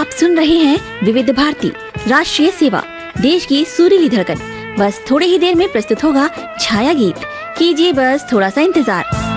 आप सुन रहे हैं विविध भारती राष्ट्रीय सेवा, देश की सुरीली धड़कन। बस थोड़ी ही देर में प्रस्तुत होगा छाया गीत। कीजिए बस थोड़ा सा इंतजार।